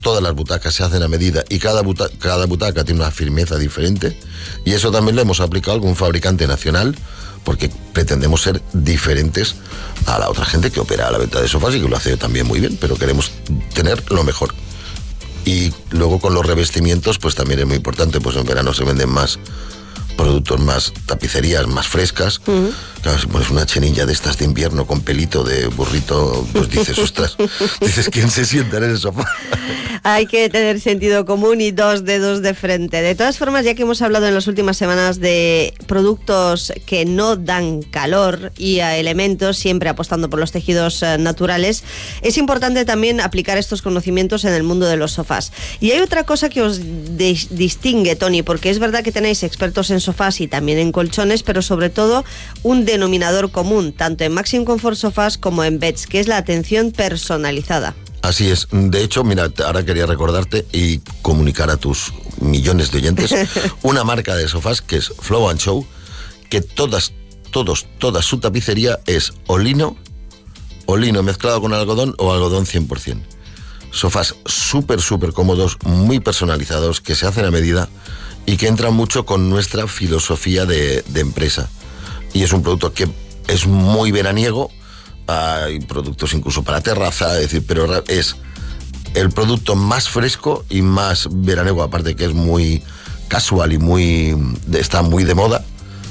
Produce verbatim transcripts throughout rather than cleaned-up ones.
todas las butacas se hacen a medida y cada, buta, cada butaca tiene una firmeza diferente, y eso también lo hemos aplicado a algún fabricante nacional, porque pretendemos ser diferentes a la otra gente que opera a la venta de sofás y que lo hace también muy bien, pero queremos tener lo mejor. Y luego con los revestimientos pues también es muy importante, pues en verano se venden más productos, más tapicerías más frescas. Uh-huh. Claro, si pones una chenilla de estas de invierno con pelito de burrito, pues dices, ostras, dices, ¿quién se sienta en el sofá? Hay que tener sentido común y dos dedos de frente. De todas formas, ya que hemos hablado en las últimas semanas de productos que no dan calor y a elementos, siempre apostando por los tejidos eh, naturales, es importante también aplicar estos conocimientos en el mundo de los sofás. Y hay otra cosa que os de- distingue, Tony, porque es verdad que tenéis expertos en sofás y también en colchones, pero sobre todo un denominador común, tanto en Maxim Comfort Sofás como en Beds, que es la atención personalizada. Así es. De hecho, mira, ahora quería recordarte y comunicar a tus millones de oyentes una marca de sofás que es Flow and Show, que todas, todos, toda su tapicería es o lino, o lino mezclado con algodón o algodón cien por ciento. Sofás súper, súper cómodos, muy personalizados, que se hacen a medida y que entran mucho con nuestra filosofía de, de empresa. Y es un producto que es muy veraniego. Hay productos incluso para terraza, es decir, pero es el producto más fresco y más veraniego, aparte que es muy casual y muy está muy de moda,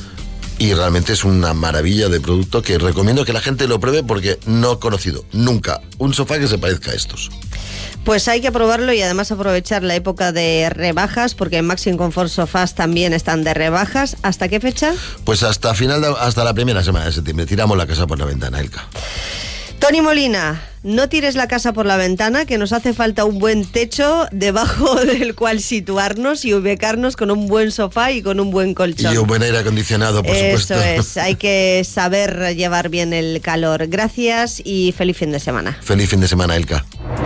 y realmente es una maravilla de producto que recomiendo que la gente lo pruebe, porque no he conocido nunca un sofá que se parezca a estos. Pues hay que probarlo y además aprovechar la época de rebajas, porque en Maxim Comfort Sofás también están de rebajas. ¿Hasta qué fecha? Pues hasta final de, hasta la primera semana de septiembre. Tiramos la casa por la ventana, Elka. Tony Molina, no tires la casa por la ventana, que nos hace falta un buen techo debajo del cual situarnos y ubicarnos con un buen sofá y con un buen colchón. Y un buen aire acondicionado, por Eso supuesto. Eso es, hay que saber llevar bien el calor. Gracias y feliz fin de semana. Feliz fin de semana, Elka.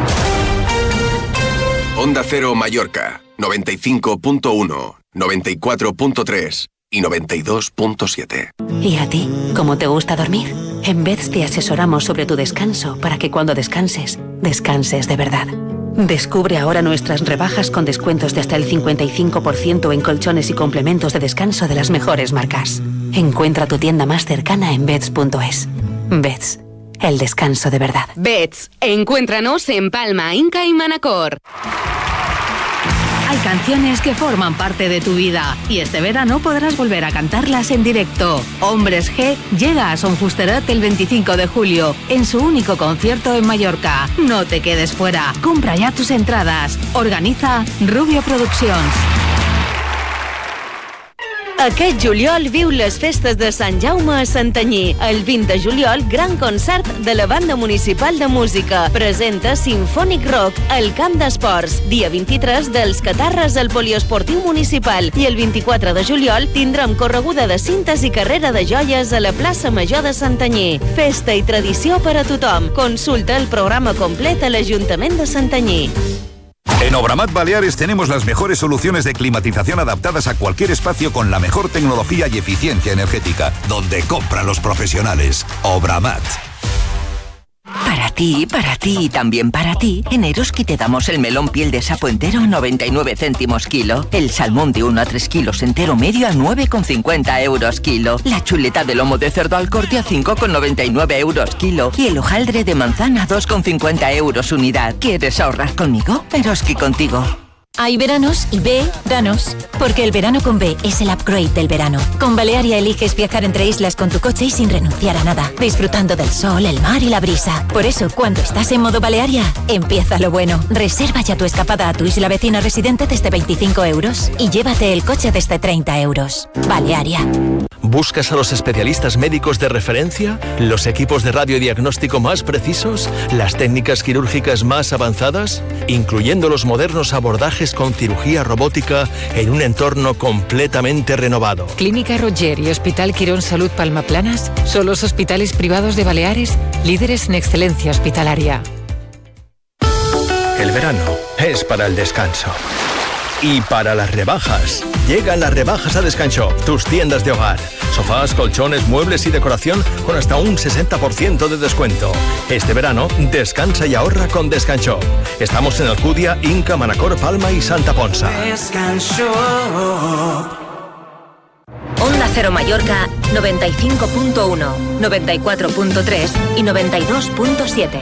Onda Cero Mallorca, noventa y cinco punto uno, noventa y cuatro punto tres y noventa y dos punto siete. ¿Y a ti? ¿Cómo te gusta dormir? En Beds te asesoramos sobre tu descanso para que cuando descanses, descanses de verdad. Descubre ahora nuestras rebajas con descuentos de hasta el cincuenta y cinco por ciento en colchones y complementos de descanso de las mejores marcas. Encuentra tu tienda más cercana en beds punto es. Beds, el descanso de verdad. Beds, encuéntranos en Palma, Inca y Manacor. Hay canciones que forman parte de tu vida y este verano podrás volver a cantarlas en directo. Hombres G llega a Son Fusterat el veinticinco de julio en su único concierto en Mallorca. No te quedes fuera. Compra ya tus entradas. Organiza Rubio Produccions. Aquest juliol viu les festes de Sant Jaume a Santanyí. El vint de juliol, gran concert de la Banda Municipal de Música. Presenta Sinfònic Rock al Camp d'Esports. Dia vint-i-tres, dels Catarres al Poliesportiu Municipal. I el vint-i-quatre de juliol tindrem correguda de cintes i carrera de joies a la plaça Major de Santanyí. Festa i tradició per a tothom. Consulta el programa complet a l'Ajuntament de Santanyí. En Obramat Baleares tenemos las mejores soluciones de climatización adaptadas a cualquier espacio con la mejor tecnología y eficiencia energética, donde compran los profesionales. Obramat. Para ti, para ti y también para ti, en Eroski te damos el melón piel de sapo entero a noventa y nueve céntimos kilo, el salmón de uno a tres kilos entero medio a nueve con cincuenta euros kilo, la chuleta de lomo de cerdo al corte a cinco con noventa y nueve euros kilo y el hojaldre de manzana a dos con cincuenta euros unidad. ¿Quieres ahorrar conmigo? Eroski contigo. Hay veranos y veranos, porque el verano con B es el upgrade del verano. Con Balearia eliges viajar entre islas con tu coche y sin renunciar a nada, disfrutando del sol, el mar y la brisa. Por eso, cuando estás en modo Balearia, empieza lo bueno. Reserva ya tu escapada a tu isla vecina residente desde veinticinco euros y llévate el coche desde treinta euros. Balearia. ¿Buscas a los especialistas médicos de referencia? ¿Los equipos de radiodiagnóstico más precisos? ¿Las técnicas quirúrgicas más avanzadas? Incluyendo los modernos abordajes con cirugía robótica en un entorno completamente renovado. Clínica Roger y Hospital Quirón Salud Palmaplanas son los hospitales privados de Baleares, líderes en excelencia hospitalaria. El verano es para el descanso. Y para las rebajas, llegan las rebajas a Descanshop, tus tiendas de hogar. Sofás, colchones, muebles y decoración con hasta un sesenta por ciento de descuento. Este verano, descansa y ahorra con Descanshop. Estamos en Alcudia, Inca, Manacor, Palma y Santa Ponsa. Descanshop. Onda Cero Mallorca noventa y cinco punto uno, noventa y cuatro punto tres y noventa y dos punto siete.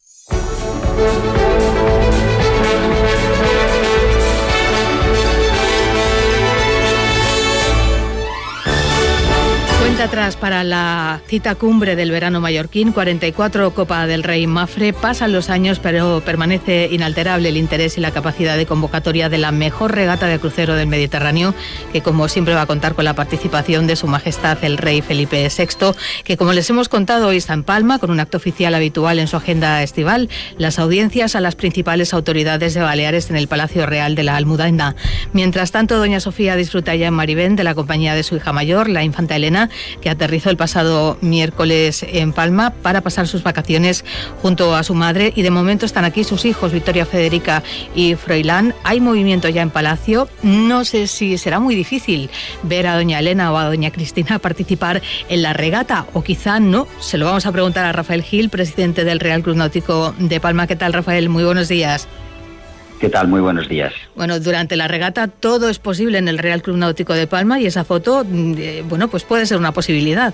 Cuenta atrás para la cita cumbre del verano mallorquín, cuarenta y cuatro Copa del Rey Mafre. Pasan los años, pero permanece inalterable el interés y la capacidad de convocatoria de la mejor regata de crucero del Mediterráneo, que como siempre va a contar con la participación de Su Majestad el Rey Felipe sexto, que como les hemos contado hoy está en Palma, con un acto oficial habitual en su agenda estival, las audiencias a las principales autoridades de Baleares en el Palacio Real de la Almudena. Mientras tanto, doña Sofía disfruta ya en Marivén de la compañía de su hija mayor, la infanta Elena, que aterrizó el pasado miércoles en Palma para pasar sus vacaciones junto a su madre, y de momento están aquí sus hijos Victoria, Federica y Froilán. Hay movimiento ya en Palacio. No sé si será muy difícil ver a doña Elena o a doña Cristina participar en la regata, o quizá no. Se lo vamos a preguntar a Rafael Gil, presidente del Real Club Náutico de Palma. ¿Qué tal, Rafael? Muy buenos días. ¿Qué tal? Muy buenos días. Bueno, durante la regata todo es posible en el Real Club Náutico de Palma, y esa foto, eh, bueno, pues puede ser una posibilidad.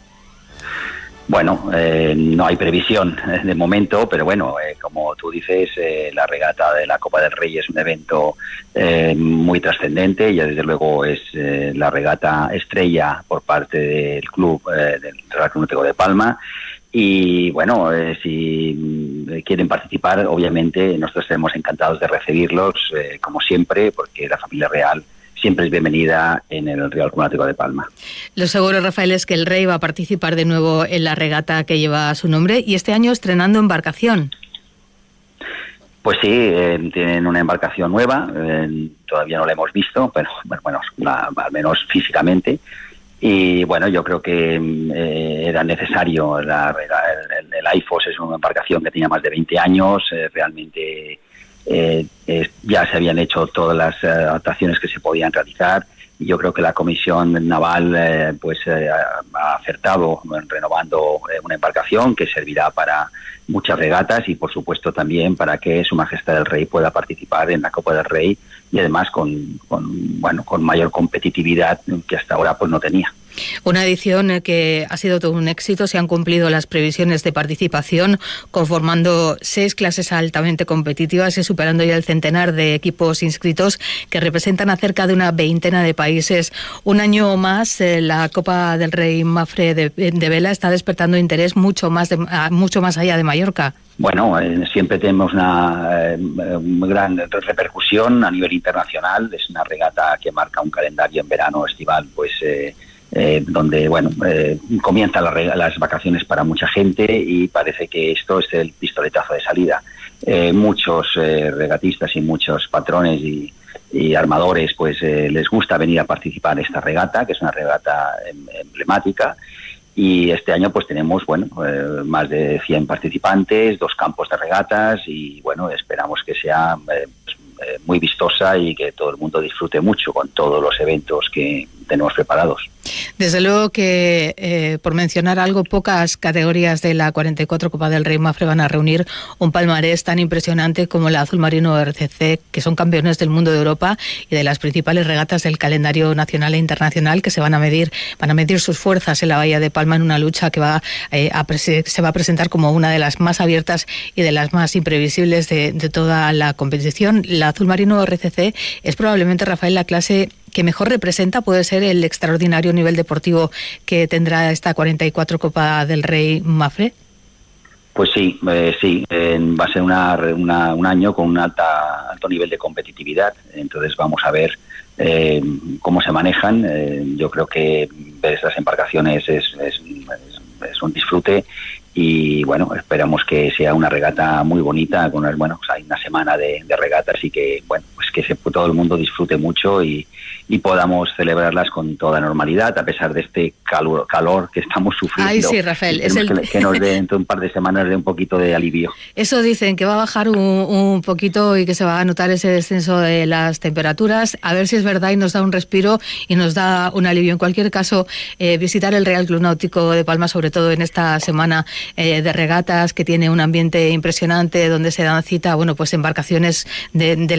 Bueno, eh, no hay previsión de momento, pero bueno, eh, como tú dices, eh, la regata de la Copa del Rey es un evento eh, muy trascendente, y desde luego es eh, la regata estrella por parte del club, eh, del Real Club Náutico de Palma. Y bueno, eh, si quieren participar, obviamente nosotros estaremos encantados de recibirlos, eh, como siempre, porque la familia real siempre es bienvenida en el Real Club Náutico de Palma. Lo seguro, Rafael, es que el Rey va a participar de nuevo en la regata que lleva su nombre, y este año estrenando embarcación. Pues sí, eh, tienen una embarcación nueva, eh, todavía no la hemos visto, pero bueno, la, al menos físicamente. Y bueno, yo creo que eh, era necesario. La, el, el I F O S es una embarcación que tenía más de veinte años, eh, realmente eh, eh, ya se habían hecho todas las eh, adaptaciones que se podían realizar, y yo creo que la Comisión Naval eh, pues eh, ha acertado renovando eh, una embarcación que servirá para muchas regatas, y por supuesto también para que Su Majestad el Rey pueda participar en la Copa del Rey, y además con, con bueno con mayor competitividad que hasta ahora pues no tenía. Una edición que ha sido todo un éxito. Se han cumplido las previsiones de participación, conformando seis clases altamente competitivas y superando ya el centenar de equipos inscritos, que representan a cerca de una veintena de países. Un año más, eh, la Copa del Rey Mafre de, de vela está despertando interés mucho más, de, mucho más allá de Mallorca. Bueno, eh, siempre tenemos una eh, gran repercusión a nivel internacional. Es una regata que marca un calendario en verano estival, pues eh, eh, donde bueno eh, comienzan las, las vacaciones para mucha gente, y parece que esto es el pistoletazo de salida. Eh, muchos eh, regatistas y muchos patrones y, y armadores pues eh, les gusta venir a participar en esta regata, que es una regata em, emblemática. Y este año pues tenemos bueno eh, más de cien participantes, dos campos de regatas, y bueno, esperamos que sea eh, pues, eh, muy vistosa y que todo el mundo disfrute mucho con todos los eventos que tenemos preparados. Desde luego que, eh, por mencionar algo, pocas categorías de la cuarenta y cuatro Copa del Rey Mafre van a reunir un palmarés tan impresionante como la Azul Marino R C C, que son campeones del mundo de Europa y de las principales regatas del calendario nacional e internacional, que se van a medir van a medir sus fuerzas en la Bahía de Palma en una lucha que va eh, a se va a presentar como una de las más abiertas y de las más imprevisibles de, de toda la competición. La Azul Marino R C C es probablemente, Rafael, la clase que mejor representa, puede ser, el extraordinario nivel deportivo que tendrá esta cuarenta y cuatro Copa del Rey Mafre. Pues sí, eh, sí, eh, va a ser una, una, un año con un alta, alto nivel de competitividad. Entonces vamos a ver eh, cómo se manejan. Eh, yo creo que ver estas embarcaciones es, es, es, es un disfrute, y bueno, esperamos que sea una regata muy bonita, con bueno, pues hay una semana de, de regatas y que bueno, pues que se, todo el mundo disfrute mucho y, y podamos celebrarlas con toda normalidad a pesar de este calor, calor que estamos sufriendo. Ay, sí, Rafael, es el... que, que nos dé dentro de un par de semanas de un poquito de alivio. Eso dicen, que va a bajar un, un poquito y que se va a notar ese descenso de las temperaturas, a ver si es verdad y nos da un respiro y nos da un alivio. En cualquier caso, eh, visitar el Real Club Náutico de Palma, sobre todo en esta semana eh, de regatas, que tiene un ambiente impresionante, donde se dan cita, bueno, pues embarcaciones de, de